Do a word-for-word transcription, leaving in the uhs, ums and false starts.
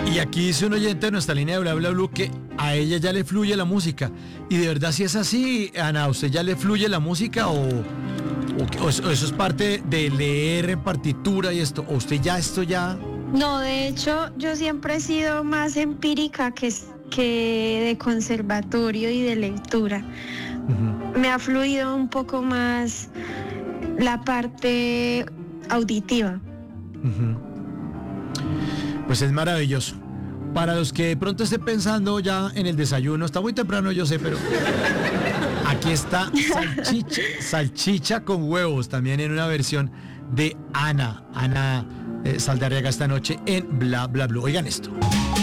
Y aquí dice un oyente de nuestra línea de Bla Bla Blue que a ella ya le fluye la música. Y de verdad, si es así, Ana, ¿a usted ya le fluye la música o, o, o eso o eso es parte de leer en partitura y esto? ¿O usted ya esto ya...? No, de hecho, yo siempre he sido más empírica que, que de conservatorio y de lectura. Uh-huh. Me ha fluido un poco más la parte auditiva. Uh-huh. Pues es maravilloso. Para los que de pronto estén pensando ya en el desayuno, está muy temprano, yo sé, pero aquí está salchicha, salchicha con huevos, también en una versión de Ana, Ana eh, Saldarriaga esta noche en Bla Bla Blue. Oigan esto.